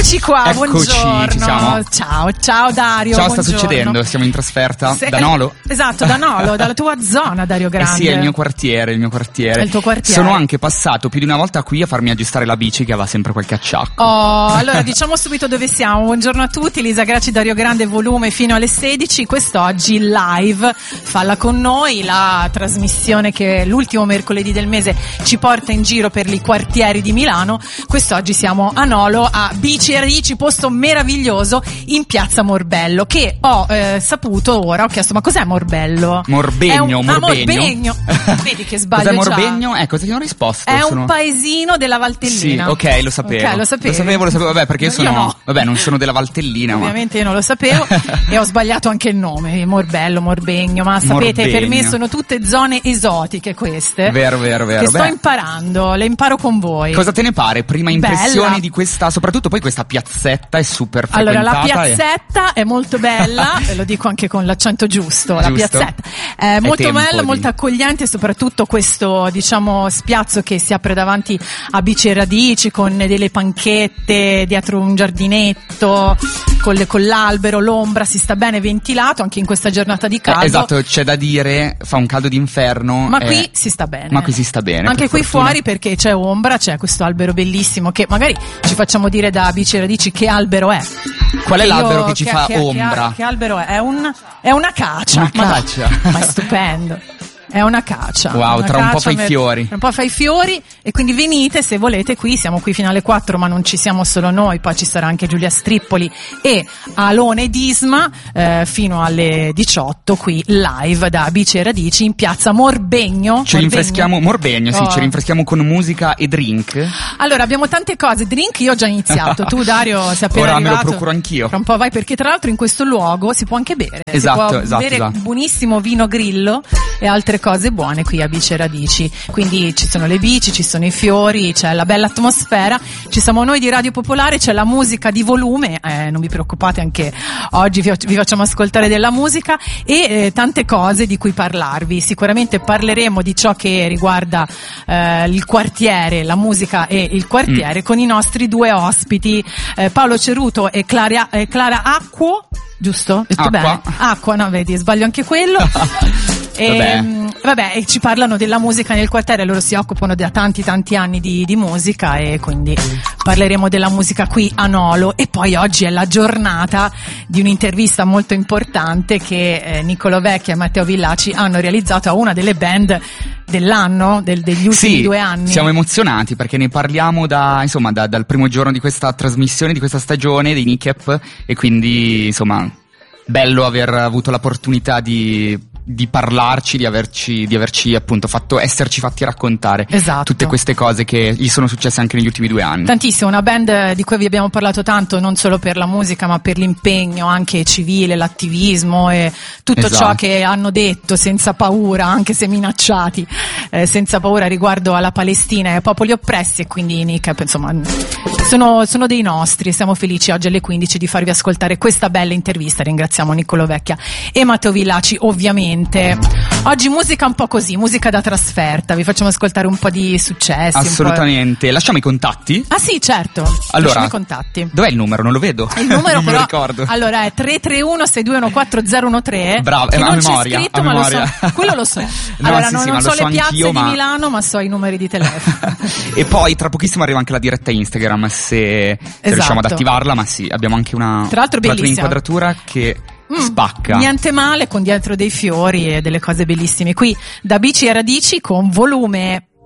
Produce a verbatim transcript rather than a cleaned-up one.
Eccoci qua, Eccoci, buongiorno. ci siamo. Ciao, ciao Dario. Ciao, buongiorno. sta succedendo? Siamo in trasferta Se- da Nolo? Esatto, da Nolo, dalla tua zona, Dario Grande. Eh sì, è il mio quartiere, il mio quartiere. È il tuo quartiere. Sono anche passato più di una volta qui a farmi aggiustare la bici che aveva sempre qualche acciacco. Oh, allora diciamo subito dove siamo. Buongiorno a tutti, Lisa Gracci, Dario Grande, volume fino alle sedici. Quest'oggi live, falla con noi, la trasmissione che l'ultimo mercoledì del mese ci porta in giro per i quartieri di Milano. Quest'oggi siamo a Nolo, a Bici e Radici, posto meraviglioso in piazza Morbello, che ho eh, saputo ora, ho chiesto ma cos'è Morbello? Morbegno, un, Morbegno. Ah, Morbegno. Vedi che sbaglio. Cos'è già. Morbegno? Eh, cosa ti hanno risposto? È Sono... un paesino della Valtellina. Sì, ok, lo sapevo. Ok, lo sapevo. Lo sapevo, lo sapevo. Vabbè, perché io sono. Io no. Vabbè, non sono della Valtellina. Ovviamente ma... io non lo sapevo e ho sbagliato anche il nome, Morbello, Morbegno, ma sapete, Morbegno. per me sono tutte zone esotiche queste. Vero, vero, vero. Che sto Beh. imparando, le imparo con voi. Cosa te ne pare? Prima impressioni Bella. di questa, soprattutto poi questa piazzetta è super Allora, frequentata. la e- piazzetta è molto bella, e lo dico anche con l'accento giusto, la Giusto. piazzetta è molto tempo bella, di- molto accogliente, soprattutto questo, diciamo, spiazzo che si apre davanti a Bici e Radici con delle panchette, dietro un giardinetto, con, le- con l'albero, l'ombra, si sta bene ventilato anche in questa giornata di caldo. Eh, esatto, c'è da dire, fa un caldo d'inferno. Ma eh, qui si sta bene. Ma qui si sta bene. Anche per qui fortuna. fuori perché c'è ombra, c'è questo albero bellissimo che magari ci facciamo dire da Bici e Radici che albero è. Qual è Che l'albero io- che ci fa che- ombra? Che, che albero è? È, un, è una cacia. Una Ma dai, cacia. ma è stupendo. È una cacia. Wow, una tra un po' cacia fa i mer- fiori. tra un po' fa i fiori e quindi venite se volete qui, siamo qui fino alle quattro, ma non ci siamo solo noi, poi ci sarà anche Giulia Strippoli e Alone Disma eh, fino alle diciotto qui live da Bici e Radici in piazza Morbegno. Ci Morbegno. rinfreschiamo, Morbegno, sì, Oh. ci rinfreschiamo con musica e drink. Allora, abbiamo tante cose. Drink io ho già iniziato. Tu, Dario, sei appena Ora me lo arrivato. procuro anch'io. Tra un po' vai, perché tra l'altro in questo luogo si può anche bere. Esatto, si può esatto, bere esatto. buonissimo vino Grillo e altre cose buone qui a Bici e Radici. Quindi ci sono le bici, ci sono i fiori, c'è la bella atmosfera. Ci siamo noi di Radio Popolare, c'è la musica di volume. Eh, non vi preoccupate, anche oggi vi, vi facciamo ascoltare della musica e eh, tante cose di cui parlarvi. Sicuramente parleremo di ciò che riguarda eh, il quartiere, la musica e il quartiere Mm. con i nostri due ospiti, eh, Paolo Ceruto e Clara, eh, Clara Acquo, giusto? Detto Acqua. bene? Acqua, no, vedi, sbaglio anche quello. E, Vabbè. mh, vabbè, e ci parlano della musica nel quartiere, loro si occupano da tanti tanti anni di, di musica e quindi parleremo della musica qui a Nolo. E poi oggi è la giornata di un'intervista molto importante che eh, Niccolo Vecchia e Matteo Villaci hanno realizzato a una delle band dell'anno, del, degli ultimi Sì, due anni. siamo emozionati perché ne parliamo da, insomma, da- dal primo giorno di questa trasmissione, di questa stagione dei Nicep, e quindi, insomma, bello aver avuto l'opportunità di, di parlarci, di averci, di averci appunto fatto, esserci fatti raccontare Esatto. tutte queste cose che gli sono successe anche negli ultimi due anni. Tantissimo, una band di cui vi abbiamo parlato tanto, non solo per la musica ma per l'impegno anche civile, l'attivismo e tutto Esatto. ciò che hanno detto senza paura, anche se minacciati, eh, senza paura riguardo alla Palestina e ai popoli oppressi. E quindi Nick, insomma, sono, sono dei nostri e siamo felici oggi alle quindici di farvi ascoltare questa bella intervista. Ringraziamo Niccolo Vecchia e Matteo Villaci, ovviamente. Oggi musica un po' così, musica da trasferta, vi facciamo ascoltare un po' di successi. un po'- Assolutamente. Lasciamo i contatti? Ah sì, certo. Allora, Lasciami i contatti. Dov'è il numero? Non lo vedo. Il numero non me però, lo ricordo. allora è tre tre uno sei due uno quattro zero uno tre. Bravo, che eh, a non memoria, c'è scritto, a ma memoria. lo so. Quello lo so. No, Allora sì, non, sì, non ma lo so so le piazze anch'io, di ma- Milano, ma so i numeri di telefono. E poi tra pochissimo arriva anche la diretta Instagram, se, se riusciamo ad attivarla, ma sì, abbiamo anche una, Tra l'altro una bellissima. inquadratura che Mm, spacca. Niente male, con dietro dei fiori e delle cose bellissime. Qui da Bici e Radici con volume